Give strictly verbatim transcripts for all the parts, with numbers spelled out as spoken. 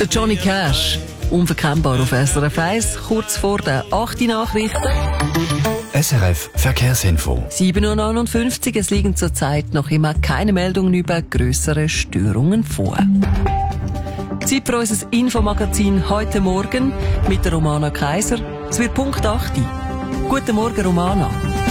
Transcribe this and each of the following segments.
Der Johnny Cash, unverkennbar auf S R F eins, kurz vor den acht Nachrichten. S R F Verkehrsinfo. sieben Uhr neunundfünfzig, es liegen zurzeit noch immer keine Meldungen über grössere Störungen vor. Zeit für unser Infomagazin heute Morgen mit der Romana Kaiser. Es wird Punkt acht. Guten Morgen, Romana.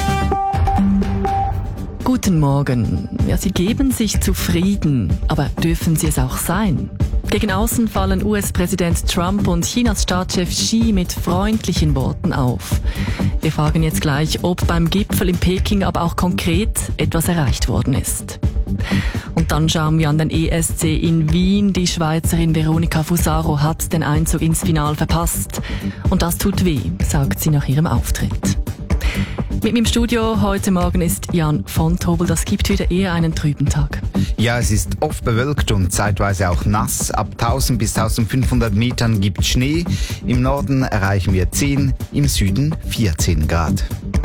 Guten Morgen. Ja, Sie geben sich zufrieden, aber dürfen Sie es auch sein? Gegen außen fallen U S-Präsident Trump und Chinas Staatschef Xi mit freundlichen Worten auf. Wir fragen jetzt gleich, ob beim Gipfel in Peking aber auch konkret etwas erreicht worden ist. Und dann schauen wir an den E S C in Wien. Die Schweizerin Veronika Fusaro hat den Einzug ins Finale verpasst. Und das tut weh, sagt sie nach ihrem Auftritt. Mit mir im Studio heute Morgen ist Jan von Tobel. Das gibt wieder eher einen trüben Tag. Ja, es ist oft bewölkt und zeitweise auch nass. Ab tausend bis eintausendfünfhundert Metern gibt Schnee. Im Norden erreichen wir zehn, im Süden vierzehn Grad.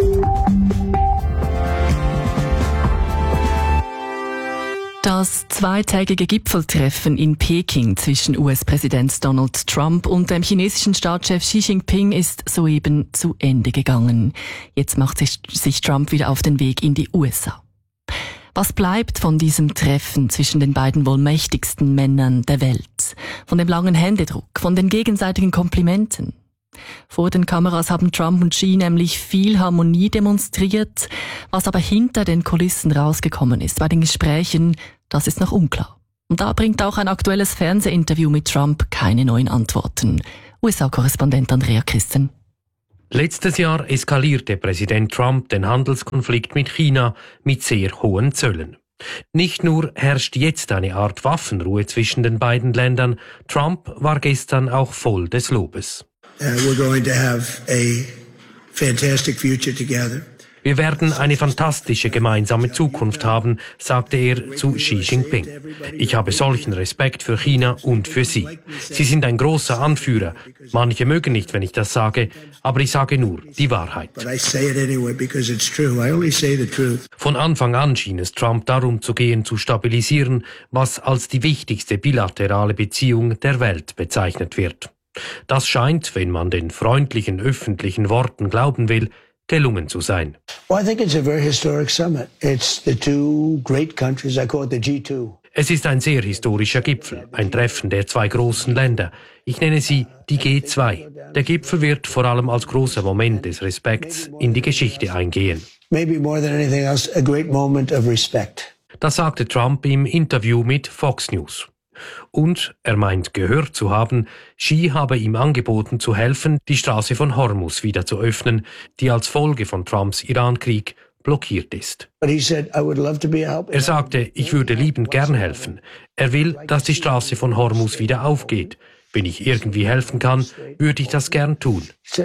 Das zweitägige Gipfeltreffen in Peking zwischen U S-Präsident Donald Trump und dem chinesischen Staatschef Xi Jinping ist soeben zu Ende gegangen. Jetzt macht sich, sich Trump wieder auf den Weg in die U S A. Was bleibt von diesem Treffen zwischen den beiden wohl mächtigsten Männern der Welt? Von dem langen Händedruck, von den gegenseitigen Komplimenten? Vor den Kameras haben Trump und Xi nämlich viel Harmonie demonstriert. Was aber hinter den Kulissen rausgekommen ist bei den Gesprächen, das ist noch unklar. Und da bringt auch ein aktuelles Fernsehinterview mit Trump keine neuen Antworten. U S A-Korrespondent Andrea Christen. Letztes Jahr eskalierte Präsident Trump den Handelskonflikt mit China mit sehr hohen Zöllen. Nicht nur herrscht jetzt eine Art Waffenruhe zwischen den beiden Ländern, Trump war gestern auch voll des Lobes. Uh, we're going to have a fantastic future together. Wir werden eine fantastische gemeinsame Zukunft haben, sagte er zu Xi Jinping. Ich habe solchen Respekt für China und für Sie. Sie sind ein großer Anführer. Manche mögen nicht, wenn ich das sage, aber ich sage nur die Wahrheit. Von Anfang an schien es Trump darum zu gehen, zu stabilisieren, was als die wichtigste bilaterale Beziehung der Welt bezeichnet wird. Das scheint, wenn man den freundlichen öffentlichen Worten glauben will, gelungen zu sein. Well, I think it's a very historic summit. It's the two great countries, I call it the G two. Es ist ein sehr historischer Gipfel, ein Treffen der zwei großen Länder. Ich nenne sie die G zwei. Der Gipfel wird vor allem als großer Moment des Respekts in die Geschichte eingehen. Maybe more than anything else, a great moment of respect. Das sagte Trump im Interview mit Fox News. Und er meint gehört zu haben, Xi habe ihm angeboten zu helfen, die Straße von Hormuz wieder zu öffnen, die als Folge von Trumps Irankrieg blockiert ist. Er sagte, ich würde liebend gern helfen. Er will, dass die Straße von Hormuz wieder aufgeht. Wenn ich irgendwie helfen kann, würde ich das gern tun.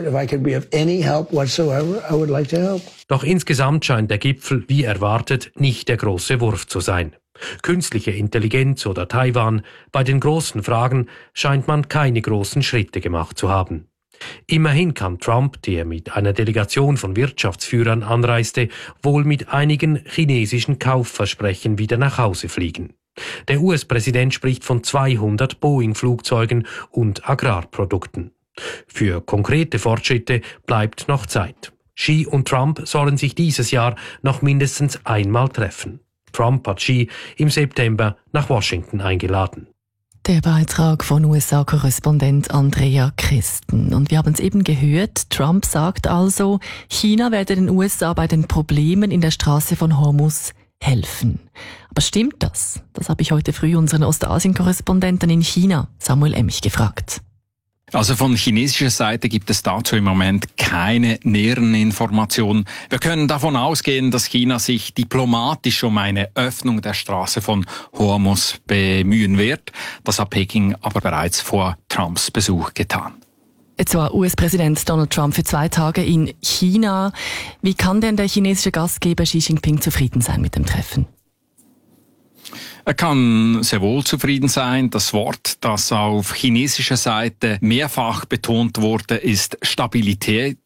Doch insgesamt scheint der Gipfel, wie erwartet, nicht der große Wurf zu sein. Künstliche Intelligenz oder Taiwan, bei den großen Fragen scheint man keine großen Schritte gemacht zu haben. Immerhin kann Trump, der mit einer Delegation von Wirtschaftsführern anreiste, wohl mit einigen chinesischen Kaufversprechen wieder nach Hause fliegen. Der U S-Präsident spricht von zweihundert Boeing-Flugzeugen und Agrarprodukten. Für konkrete Fortschritte bleibt noch Zeit. Xi und Trump sollen sich dieses Jahr noch mindestens einmal treffen. Trump hat Xi im September nach Washington eingeladen. Der Beitrag von U S A-Korrespondent Andrea Christen. Und wir haben es eben gehört, Trump sagt also, China werde den U S A bei den Problemen in der Straße von Hormuz helfen. Aber stimmt das? Das habe ich heute früh unseren Ostasien-Korrespondenten in China, Samuel Emich, gefragt. Also von chinesischer Seite gibt es dazu im Moment keine näheren Informationen. Wir können davon ausgehen, dass China sich diplomatisch um eine Öffnung der Straße von Hormuz bemühen wird. Das hat Peking aber bereits vor Trumps Besuch getan. Jetzt war U S-Präsident Donald Trump für zwei Tage in China. Wie kann denn der chinesische Gastgeber Xi Jinping zufrieden sein mit dem Treffen? Er kann sehr wohl zufrieden sein. Das Wort, das auf chinesischer Seite mehrfach betont wurde, ist Stabilität.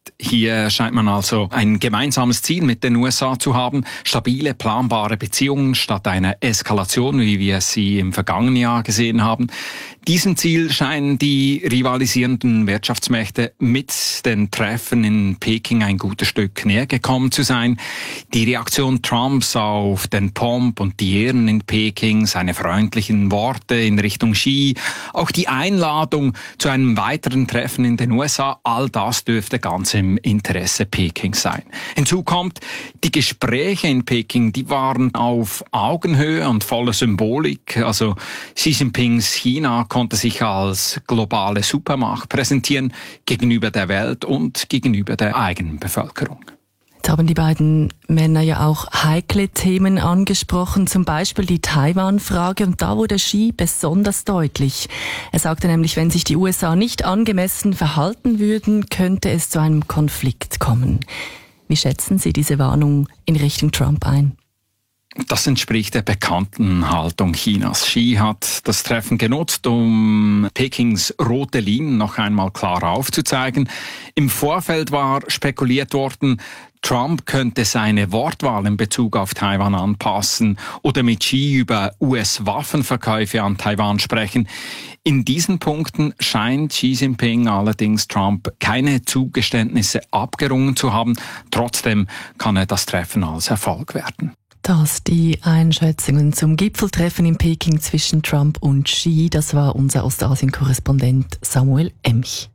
Hier scheint man also ein gemeinsames Ziel mit den U S A zu haben, stabile, planbare Beziehungen statt einer Eskalation, wie wir sie im vergangenen Jahr gesehen haben. Diesem Ziel scheinen die rivalisierenden Wirtschaftsmächte mit den Treffen in Peking ein gutes Stück näher gekommen zu sein. Die Reaktion Trumps auf den Pomp und die Ehren in Peking, seine freundlichen Worte in Richtung Xi, auch die Einladung zu einem weiteren Treffen in den U S A, all das dürfte ganz im Interesse Pekings sein. Hinzu kommt, die Gespräche in Peking, die waren auf Augenhöhe und voller Symbolik. Also Xi Jinpings China konnte sich als globale Supermacht präsentieren gegenüber der Welt und gegenüber der eigenen Bevölkerung. Jetzt haben die beiden Männer ja auch heikle Themen angesprochen, zum Beispiel die Taiwan-Frage, und da wurde Xi besonders deutlich. Er sagte nämlich, wenn sich die U S A nicht angemessen verhalten würden, könnte es zu einem Konflikt kommen. Wie schätzen Sie diese Warnung in Richtung Trump ein? Das entspricht der bekannten Haltung Chinas. Xi hat das Treffen genutzt, um Pekings rote Linien noch einmal klar aufzuzeigen. Im Vorfeld war spekuliert worden, Trump könnte seine Wortwahl in Bezug auf Taiwan anpassen oder mit Xi über U S-Waffenverkäufe an Taiwan sprechen. In diesen Punkten scheint Xi Jinping allerdings Trump keine Zugeständnisse abgerungen zu haben. Trotzdem kann er das Treffen als Erfolg werten. Das die Einschätzungen zum Gipfeltreffen in Peking zwischen Trump und Xi. Das war unser Ostasien-Korrespondent Samuel Emch.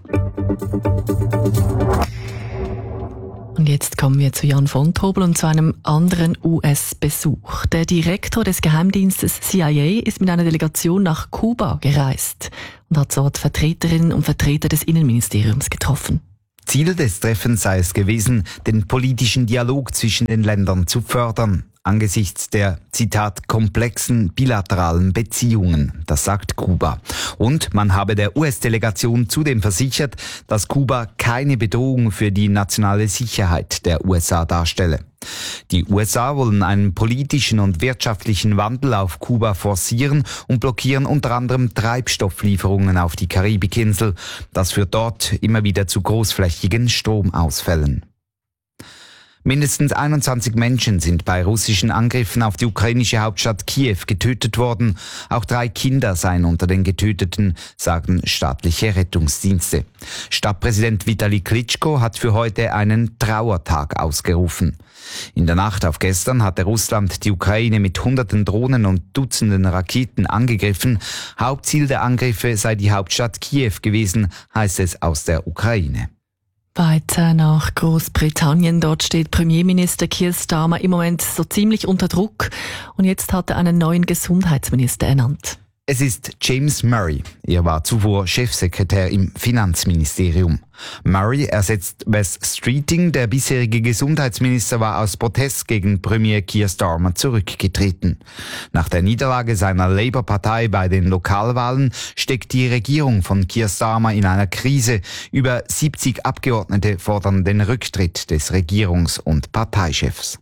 Und jetzt kommen wir zu Jan von Tobel und zu einem anderen U S-Besuch. Der Direktor des Geheimdienstes C I A ist mit einer Delegation nach Kuba gereist und hat dort Vertreterinnen und Vertreter des Innenministeriums getroffen. Ziel des Treffens sei es gewesen, den politischen Dialog zwischen den Ländern zu fördern, angesichts der, Zitat, komplexen bilateralen Beziehungen, das sagt Kuba. Und man habe der U S-Delegation zudem versichert, dass Kuba keine Bedrohung für die nationale Sicherheit der U S A darstelle. Die U S A wollen einen politischen und wirtschaftlichen Wandel auf Kuba forcieren und blockieren unter anderem Treibstofflieferungen auf die Karibikinsel. Das führt dort immer wieder zu großflächigen Stromausfällen. Mindestens einundzwanzig Menschen sind bei russischen Angriffen auf die ukrainische Hauptstadt Kiew getötet worden. Auch drei Kinder seien unter den Getöteten, sagen staatliche Rettungsdienste. Stadtpräsident Vitali Klitschko hat für heute einen Trauertag ausgerufen. In der Nacht auf gestern hatte Russland die Ukraine mit hunderten Drohnen und Dutzenden Raketen angegriffen. Hauptziel der Angriffe sei die Hauptstadt Kiew gewesen, heißt es aus der Ukraine. Weiter nach Großbritannien. Dort steht Premierminister Keir Starmer im Moment so ziemlich unter Druck. Und jetzt hat er einen neuen Gesundheitsminister ernannt. Es ist James Murray. Er war zuvor Chefsekretär im Finanzministerium. Murray ersetzt Wes Streeting. Der bisherige Gesundheitsminister war aus Protest gegen Premier Keir Starmer zurückgetreten. Nach der Niederlage seiner Labour-Partei bei den Lokalwahlen steckt die Regierung von Keir Starmer in einer Krise. Über siebzig Abgeordnete fordern den Rücktritt des Regierungs- und Parteichefs.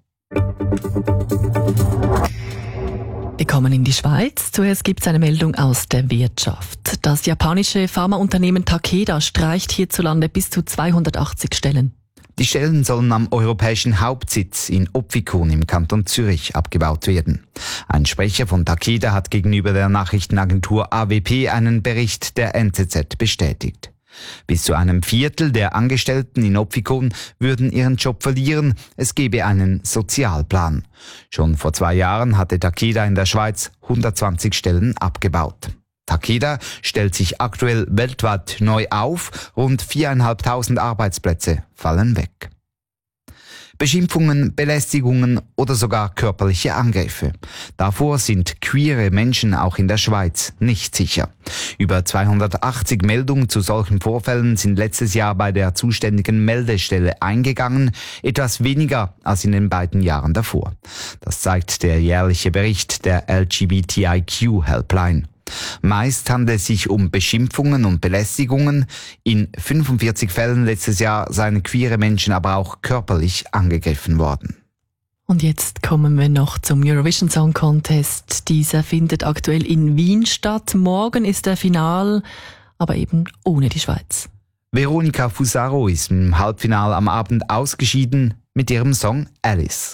Wir kommen in die Schweiz. Zuerst gibt es eine Meldung aus der Wirtschaft. Das japanische Pharmaunternehmen Takeda streicht hierzulande bis zu zweihundertachtzig Stellen. Die Stellen sollen am europäischen Hauptsitz in Opfikon im Kanton Zürich abgebaut werden. Ein Sprecher von Takeda hat gegenüber der Nachrichtenagentur A W P einen Bericht der N Z Z bestätigt. Bis zu einem Viertel der Angestellten in Opfikon würden ihren Job verlieren. Es gebe einen Sozialplan. Schon vor zwei Jahren hatte Takeda in der Schweiz hundertzwanzig Stellen abgebaut. Takeda stellt sich aktuell weltweit neu auf. Rund viertausendfünfhundert Arbeitsplätze fallen weg. Beschimpfungen, Belästigungen oder sogar körperliche Angriffe. Davor sind queere Menschen auch in der Schweiz nicht sicher. Über zweihundertachtzig Meldungen zu solchen Vorfällen sind letztes Jahr bei der zuständigen Meldestelle eingegangen, etwas weniger als in den beiden Jahren davor. Das zeigt der jährliche Bericht der L G B T I Q Helpline. Meist handelt es sich um Beschimpfungen und Belästigungen. In fünfundvierzig Fällen letztes Jahr seien queere Menschen aber auch körperlich angegriffen worden. Und jetzt kommen wir noch zum Eurovision Song Contest. Dieser findet aktuell in Wien statt. Morgen ist der Final, aber eben ohne die Schweiz. Veronica Fusaro ist im Halbfinale am Abend ausgeschieden mit ihrem Song Alice.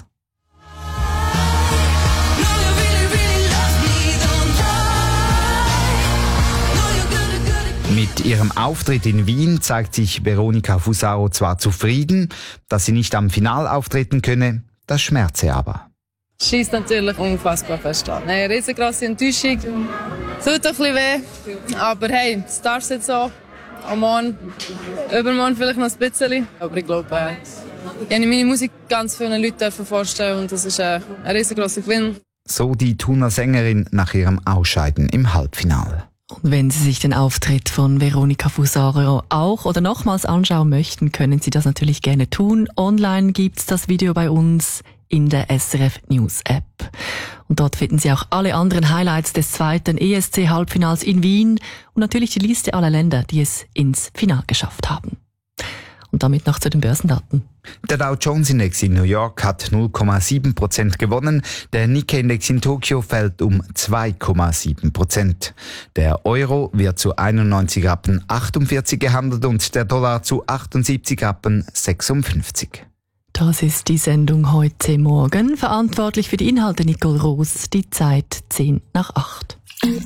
Mit ihrem Auftritt in Wien zeigt sich Veronica Fusaro zwar zufrieden, dass sie nicht am Finale auftreten könne, das schmerze aber. Schießt natürlich unfassbar fest an. Eine riesengroße Enttäuschung. Tut ein bisschen weh, aber hey, es darf jetzt so. Am Morgen, übermorgen vielleicht noch ein bisschen. Aber ich glaube, äh, ich habe meine Musik ganz vielen Leuten vorstellen und das ist äh, ein riesengroßer Gewinn. So die Thuner Sängerin nach ihrem Ausscheiden im Halbfinale. Und wenn Sie sich den Auftritt von Veronica Fusaro auch oder nochmals anschauen möchten, können Sie das natürlich gerne tun. Online gibt's das Video bei uns in der S R F News App. Und dort finden Sie auch alle anderen Highlights des zweiten E S C-Halbfinals in Wien und natürlich die Liste aller Länder, die es ins Finale geschafft haben. Und damit noch zu den Börsendaten. Der Dow Jones Index in New York hat null Komma sieben Prozent gewonnen, der Nikkei Index in Tokio fällt um zwei Komma sieben Prozent. Der Euro wird zu einundneunzig Rappen achtundvierzig gehandelt und der Dollar zu achtundsiebzig Rappen sechsundfünfzig. Das ist die Sendung heute Morgen. Verantwortlich für die Inhalte Nicole Roos, die Zeit zehn nach acht.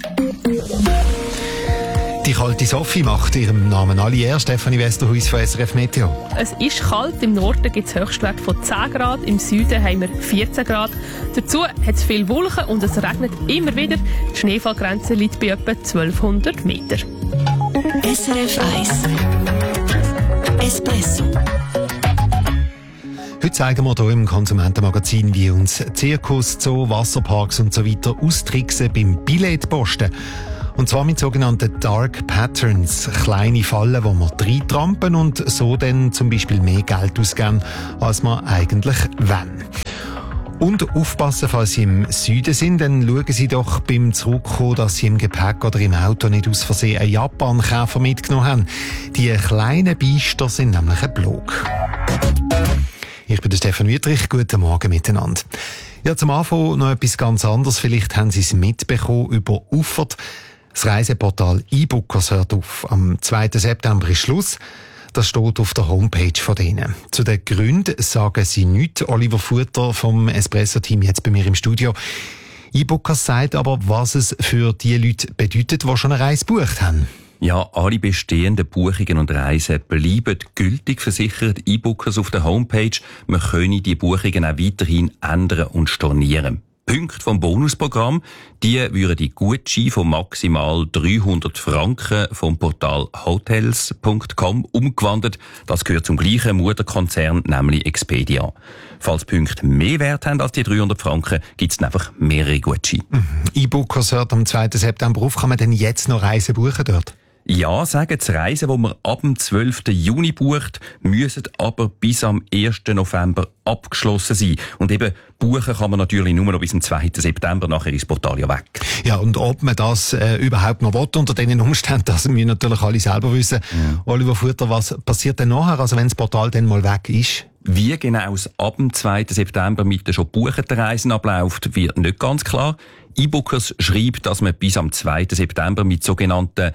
Die kalte Sophie macht ihrem Namen alle Ehre. Stefanie Westerhuis von S R F Meteo. Es ist kalt. Im Norden gibt es Höchstwerte von zehn Grad, im Süden haben wir vierzehn Grad. Dazu hat es viele Wolken und es regnet immer wieder. Die Schneefallgrenze liegt bei etwa zwölfhundert Meter. S R F eins Espresso. Heute zeigen wir hier im Konsumentenmagazin, wie uns Zirkus, Zoo, Wasserparks und so weiter austricksen beim Billetposten. Und zwar mit sogenannten Dark Patterns, kleine Fallen, wo wir reintrampen und so dann zum Beispiel mehr Geld ausgeben, als wir eigentlich wollen. Und aufpassen, falls Sie im Süden sind, dann schauen Sie doch beim Zurückkommen, dass Sie im Gepäck oder im Auto nicht aus Versehen einen Japan-Käfer mitgenommen haben. Die kleinen Biester sind nämlich ein Blog. Ich bin der Stefan Wüttrich. Guten Morgen miteinander. Ja, zum Anfang noch etwas ganz anderes. Vielleicht haben Sie es mitbekommen über Uffert. Das Reiseportal eBookers hört auf. Am zweiten September ist Schluss. Das steht auf der Homepage von denen. Zu den Gründen sagen sie nichts. Oliver Futter vom Espresso-Team jetzt bei mir im Studio. eBookers sagt aber, was es für die Leute bedeutet, die schon eine Reise gebucht haben. Ja, alle bestehenden Buchungen und Reisen bleiben gültig versichert. eBookers auf der Homepage. Man könne die Buchungen auch weiterhin ändern und stornieren. Punkte vom Bonusprogramm, die würden die Gutscheine von maximal dreihundert Franken vom Portal hotels punkt com umgewandelt. Das gehört zum gleichen Mutterkonzern, nämlich Expedia. Falls Punkte mehr Wert haben als die dreihundert Franken, gibt es einfach mehrere Gutscheine. Mhm. eBookers hört am zweiten September auf. Kann man denn jetzt noch Reisen buchen dort? Ja, sagen die Reisen, die man ab dem zwölften Juni bucht, müssen aber bis am ersten November abgeschlossen sein. Und eben buchen kann man natürlich nur noch bis am zweiten September, nachher ist das Portal ja weg. Ja, und ob man das äh, überhaupt noch will, unter diesen Umständen, das müssen wir natürlich alle selber wissen. Ja. Oliver Futter, was passiert denn nachher, also wenn das Portal dann mal weg ist? Wie genau es ab dem zweiten September mit den schon gebuchten Reisen abläuft, wird nicht ganz klar. eBookers schreibt, dass man bis am zweiten September mit sogenannten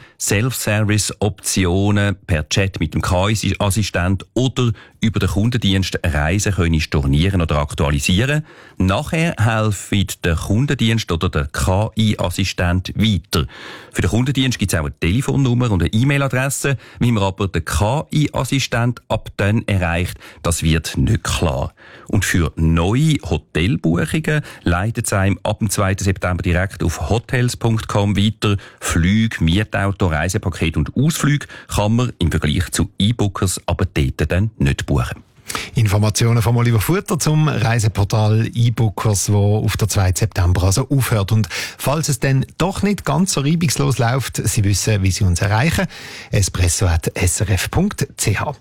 Self-Service-Optionen per Chat mit dem K I-Assistent oder über den Kundendienst Reisen können stornieren oder aktualisieren. Nachher hilft der Kundendienst oder der K I-Assistent weiter. Für den Kundendienst gibt es auch eine Telefonnummer und eine E-Mail-Adresse. Wie man aber den K I-Assistent ab dann erreicht, das wird nicht klar. Und für neue Hotelbuchungen leitet es einem ab dem zweiten September direkt auf hotels punkt com weiter. Flüge, Mietauto, Reisepaket und Ausflüge kann man im Vergleich zu eBookers aber dort dann nicht buchen. Informationen von Oliver Futter zum Reiseportal eBookers, wo auf der zweiten September also aufhört. Und falls es dann doch nicht ganz so reibungslos läuft, Sie wissen, wie Sie uns erreichen. espresso at s r f punkt c h.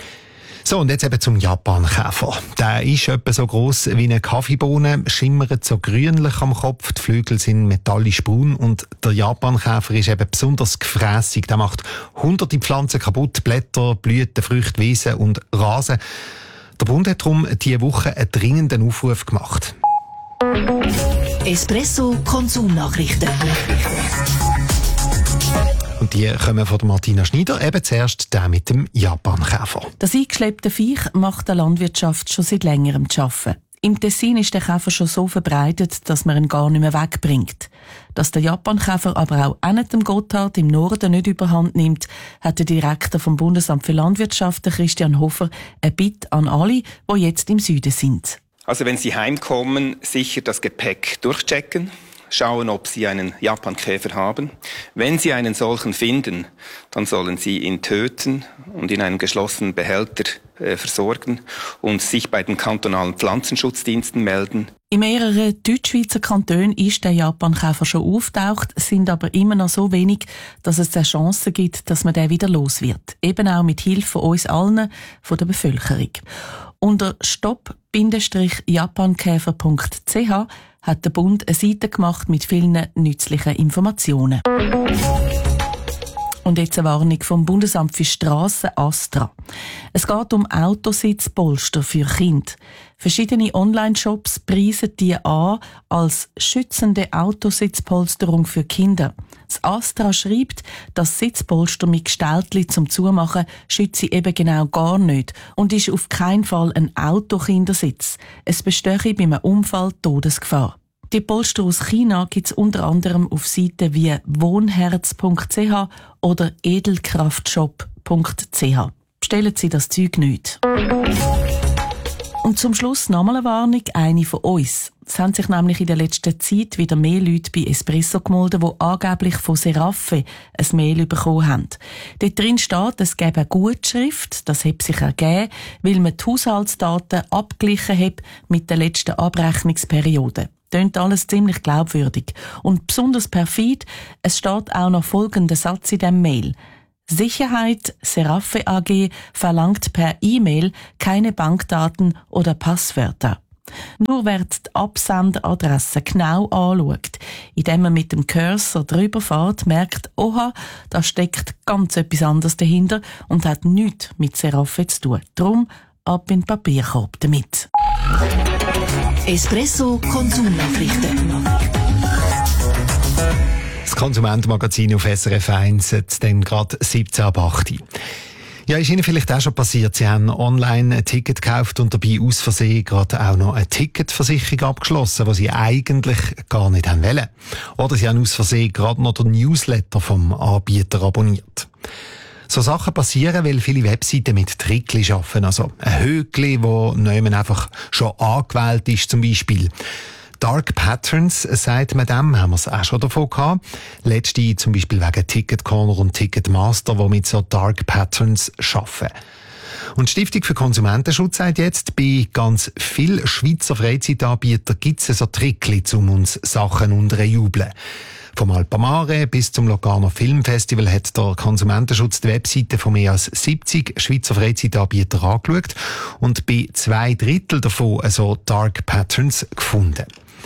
So, und jetzt eben zum Japan-Käfer. Der ist etwa so gross wie eine Kaffeebohne, schimmert so grünlich am Kopf, die Flügel sind metallisch braun und der Japan-Käfer ist eben besonders gefrässig. Der macht hunderte Pflanzen kaputt, Blätter, Blüten, Früchte, Wiesen und Rasen. Der Bund hat darum diese Woche einen dringenden Aufruf gemacht. Espresso Konsumnachrichten. Und die kommen von der Martina Schneider, eben zuerst der mit dem Japankäfer. Das eingeschleppte Viech macht der Landwirtschaft schon seit längerem zu arbeiten. Im Tessin ist der Käfer schon so verbreitet, dass man ihn gar nicht mehr wegbringt. Dass der Japankäfer aber auch nicht dem Gotthard im Norden nicht überhand nimmt, hat der Direktor vom Bundesamt für Landwirtschaft, Christian Hofer, ein Bitte an alle, die jetzt im Süden sind. Also wenn Sie heimkommen, sicher das Gepäck durchchecken. Schauen, ob Sie einen Japankäfer haben. Wenn Sie einen solchen finden, dann sollen Sie ihn töten und in einem geschlossenen Behälter äh, versorgen und sich bei den kantonalen Pflanzenschutzdiensten melden. In mehreren Deutschschweizer Kantonen ist der Japankäfer schon auftaucht, sind aber immer noch so wenig, dass es eine Chance gibt, dass man den wieder los wird. Eben auch mit Hilfe von uns allen, von der Bevölkerung. Unter stop japankäfer punkt c h hat der Bund eine Seite gemacht mit vielen nützlichen Informationen. Und jetzt eine Warnung vom Bundesamt für Strassen Astra. Es geht um Autositzpolster für Kinder. Verschiedene Online-Shops preisen die an als schützende Autositzpolsterung für Kinder. Das Astra schreibt, dass Sitzpolster mit Gestaltli zum Zumachen schütze eben genau gar nicht und ist auf keinen Fall ein Autokindersitz. Es bestehe bei einem Unfall Todesgefahr. Die Polster aus China gibt es unter anderem auf Seiten wie wohnherz punkt c h oder edelkraftshop punkt c h. Bestellen Sie das Zeug nicht. Und zum Schluss nochmal eine Warnung, eine von uns. Es haben sich nämlich in der letzten Zeit wieder mehr Leute bei Espresso gemeldet, die angeblich von Seraffe ein Mail bekommen haben. Dort drin steht, es gebe eine Gutschrift, das hat sich ergeben, weil man die Haushaltsdaten abgeglichen hat mit der letzten Abrechnungsperiode. Tönt alles ziemlich glaubwürdig. Und besonders perfid, es steht auch noch folgender Satz in dem Mail. Sicherheit Seraffe A G verlangt per E-Mail keine Bankdaten oder Passwörter. Nur wer die Absenderadresse genau anschaut, indem man mit dem Cursor drüber fährt, merkt, oha, da steckt ganz etwas anderes dahinter und hat nichts mit Seraffe zu tun. Drum ab in den Papierkorb damit. Espresso Konsumnachrichten. Das Konsumentenmagazin auf S R F eins hat dann gerade siebzehn ab acht. Ja, ist Ihnen vielleicht auch schon passiert, Sie haben online ein Ticket gekauft und dabei aus Versehen gerade auch noch eine Ticketversicherung abgeschlossen, die Sie eigentlich gar nicht haben wollen. Oder Sie haben aus Versehen gerade noch den Newsletter vom Anbieter abonniert. So Sachen passieren, weil viele Webseiten mit Trickli arbeiten. Also ein Höckli, wo niemand einfach schon angewählt ist, zum Beispiel. Dark Patterns, sagt man dem, haben wir es auch schon davon gehabt. Letzte zum Beispiel wegen Ticket Corner und Ticketmaster, die mit so Dark Patterns arbeiten. Und die Stiftung für Konsumentenschutz sagt jetzt, bei ganz vielen Schweizer Freizeitanbietern gibt es so Trickli, um uns Sachen unterjubeln. Vom Alpamare bis zum Locarno Filmfestival hat der Konsumentenschutz die Webseite von mehr als siebzig Schweizer Freizeitanbietern angeschaut und bei zwei Drittel davon also Dark Patterns gefunden.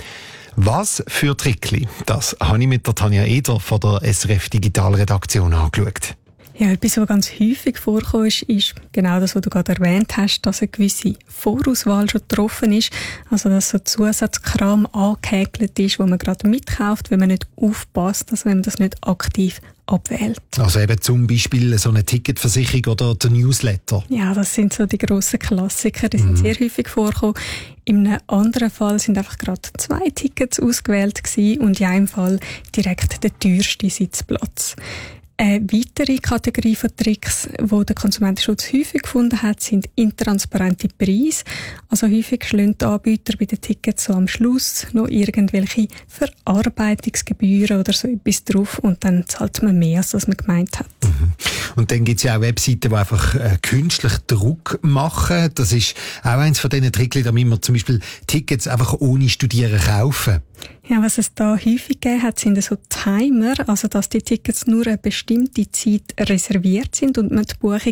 Was für Trickli? Das habe ich mit der Tanja Eder von der S R F Digitalredaktion angeschaut. Ja, etwas, was ganz häufig vorkommt, ist, ist genau das, was du gerade erwähnt hast, dass eine gewisse Vorauswahl schon getroffen ist. Also, dass so Zusatzkram angehäkelt ist, wo man gerade mitkauft, wenn man nicht aufpasst, also wenn man das nicht aktiv abwählt. Also eben zum Beispiel so eine Ticketversicherung oder der Newsletter. Ja, das sind so die grossen Klassiker, die sind mhm. sehr häufig vorgekommen. In einem anderen Fall sind einfach gerade zwei Tickets ausgewählt gewesen und in einem Fall direkt der teuerste Sitzplatz. Eine weitere Kategorie von Tricks, die der Konsumentenschutz häufig gefunden hat, sind intransparente Preise. Also häufig schlagen die Anbieter bei den Tickets so am Schluss noch irgendwelche Verarbeitungsgebühren oder so etwas drauf und dann zahlt man mehr, als man gemeint hat. Mhm. Und dann gibt es ja auch Webseiten, die einfach äh, künstlich Druck machen. Das ist auch eins von diesen Tricks, damit man zum Beispiel Tickets einfach ohne Studieren kaufen. Ja, was es da häufig gegeben hat, sind so Timer, also dass die Tickets nur eine bestimmte Zeit reserviert sind und man die Buchung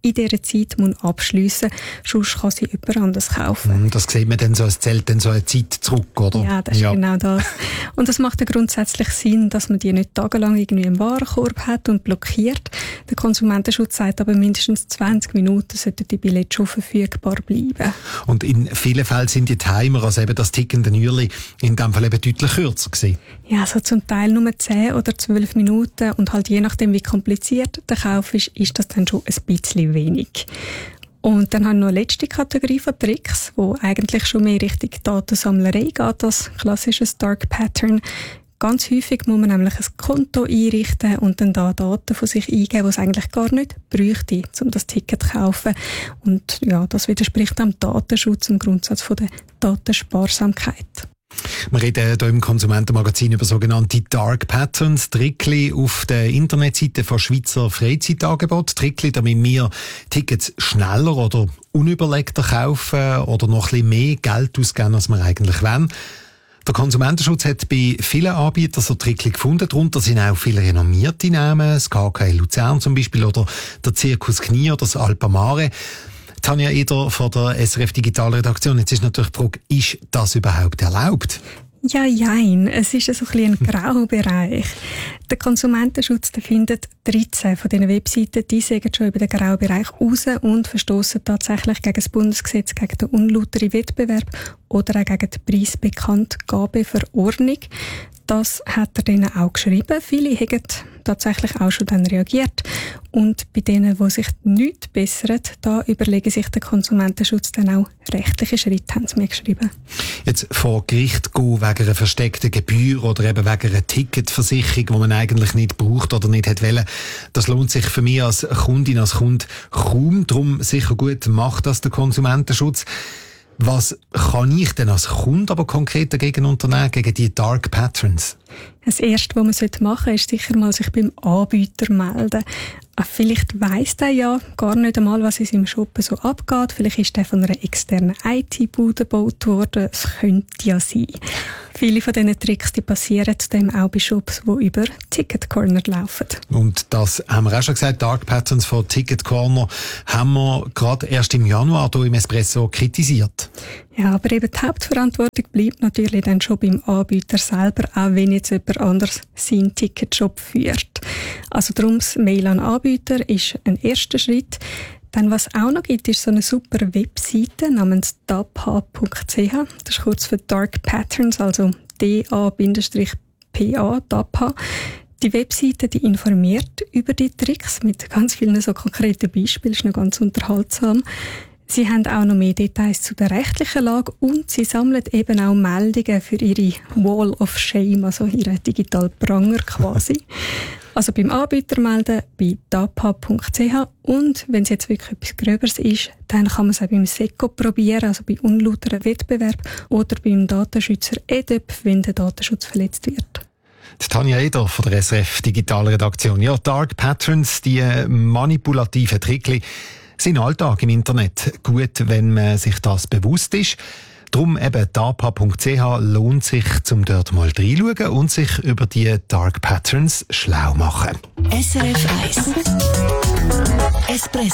in dieser Zeit muss abschliessen muss, sonst kann sie jemand anderes kaufen. Das sieht man dann so, es zählt dann so eine Zeit zurück, oder? Ja, das ist ja. genau das. Und das macht ja grundsätzlich Sinn, dass man die nicht tagelang irgendwie im Warenkorb hat und blockiert. Der Konsumentenschutz sagt aber, mindestens zwanzig Minuten sollten die Billette schon verfügbar bleiben. Und in vielen Fällen sind die Timer, also eben das tickende Uhrli, in dem Fall eben deutlich kürzer gewesen. Ja, so zum Teil nur zehn oder zwölf Minuten und halt je nachdem, wie kompliziert der Kauf ist, ist das dann schon ein bisschen wenig. Und dann haben wir noch eine letzte Kategorie von Tricks, wo eigentlich schon mehr Richtung Datensammlerei geht, als klassisches Dark Pattern. Ganz häufig muss man nämlich ein Konto einrichten und dann da Daten von sich eingeben, die es eigentlich gar nicht bräuchte, um das Ticket zu kaufen. Und ja, das widerspricht am Datenschutz, im Grundsatz von der Datensparsamkeit. Wir reden hier im Konsumentenmagazin über sogenannte Dark Patterns, Trickli auf der Internetseite von Schweizer Freizeitangebot. Trickli, damit wir Tickets schneller oder unüberlegter kaufen oder noch ein bisschen mehr Geld ausgeben, als wir eigentlich wollen. Der Konsumentenschutz hat bei vielen Anbietern so Trickli gefunden. Darunter sind auch viele renommierte Namen, das K K L Luzern zum Beispiel oder der Zirkus Knie oder das Alpamare. Tanja Eder von der S R F Digitalredaktion. Jetzt ist natürlich die Frage, ist das überhaupt erlaubt? Ja, jein. Es ist so ein bisschen ein grauer Bereich. Der Konsumentenschutz der findet dreizehn von diesen Webseiten, die sagen schon über den grauen Bereich raus und verstoßen tatsächlich gegen das Bundesgesetz gegen den unlauteren Wettbewerb oder auch gegen die Preisbekanntgabeverordnung. Das hat er denen auch geschrieben. Viele haben tatsächlich auch schon dann reagiert. Und bei denen, die sich nichts bessern, da überlegen sich der Konsumentenschutz dann auch rechtliche Schritte, haben sie mir geschrieben. Jetzt vor Gericht gehen wegen einer versteckten Gebühr oder eben wegen einer Ticketversicherung, die man eigentlich nicht braucht oder nicht hätte wollen, das lohnt sich für mich als Kundin, als Kunde kaum. Darum sicher gut macht das der Konsumentenschutz. Was kann ich denn als Kunde aber konkret dagegen unternehmen, gegen die Dark Patterns? Das Erste, was man machen sollte, ist sicher mal sich beim Anbieter melden. Vielleicht weiss der ja gar nicht einmal, was in seinem Shop so abgeht. Vielleicht ist der von einer externen I T-Bude gebaut worden. Es könnte ja sein. Viele von diesen Tricks die passieren zudem auch bei Shops, die über Ticket Corner laufen. Und das haben wir auch schon gesagt, Dark Patterns von Ticket Corner haben wir gerade erst im Januar hier im Espresso kritisiert. Ja, aber eben die Hauptverantwortung bleibt natürlich dann schon beim Anbieter selber, auch wenn jetzt jemand anders seinen Ticketshop führt. Also darum das Mail an Anbieter ist ein erster Schritt. Dann, was auch noch gibt, ist so eine super Webseite namens d a p h punkt c h. Das ist kurz für Dark Patterns, also D A P A, D A P H. Die Webseite, die informiert über die Tricks mit ganz vielen so konkreten Beispielen, ist noch ganz unterhaltsam. Sie haben auch noch mehr Details zu der rechtlichen Lage und sie sammeln eben auch Meldungen für ihre Wall of Shame, also ihre digitalen Pranger quasi. Also beim Anbieter melden, bei d a p h punkt c h und wenn es jetzt wirklich etwas Gröberes ist, dann kann man es auch beim S E C O probieren, also bei unlauteren Wettbewerb oder beim Datenschützer E D E P, wenn der Datenschutz verletzt wird. Die Tanja Eder von der S R F Digitalredaktion. Ja, Dark Patterns, die manipulativen Trickli, sind Alltag im Internet. Gut, wenn man sich das bewusst ist. Darum eben d a p h punkt c h lohnt sich, um dort mal reinschauen und sich über die Dark Patterns schlau machen. S R F eins Espresso